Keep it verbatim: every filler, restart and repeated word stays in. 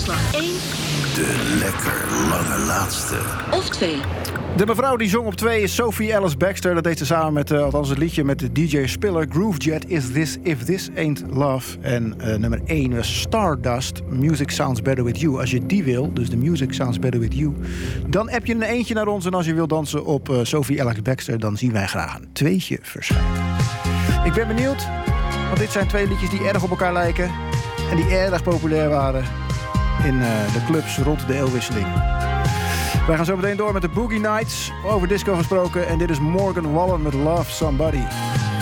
Uitslag één. De lekker lange laatste. Of twee. De mevrouw die zong op twee is Sophie Ellis Bextor. Dat deed ze samen met, uh, althans het liedje met de D J Spiller. Groovejet, Is This If This Ain't Love. En uh, nummer één was Stardust, Music Sounds Better With You. Als je die wil, dus de Music Sounds Better With You, dan heb je een eentje naar ons. En als je wil dansen op uh, Sophie Ellis Bextor, dan zien wij graag een tweetje verschijnen. Ik ben benieuwd, want dit zijn twee liedjes die erg op elkaar lijken. En die erg populair waren in uh, de clubs rond de eeuwwisseling. Wij gaan zo meteen door met de Boogie Nights. Over disco gesproken. En dit is Morgan Wallen met Love Somebody.